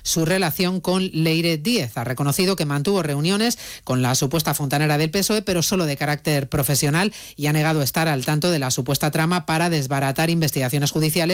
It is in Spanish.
su relación con Leire Díez. Ha reconocido que mantuvo reuniones con la supuesta fontanera del PSOE, pero solo de carácter profesional, y ha negado estar al tanto de la supuesta trama para desbaratar investigaciones judiciales